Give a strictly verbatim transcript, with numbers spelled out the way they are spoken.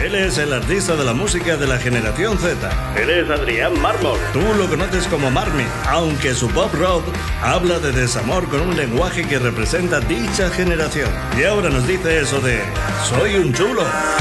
Él es el artista de la música de la generación Z. Él es Adrián Mármol. Tú lo conoces como Marmy, aunque su pop rock habla de desamor con un lenguaje que representa dicha generación. Y ahora nos dice eso de: soy un chulo.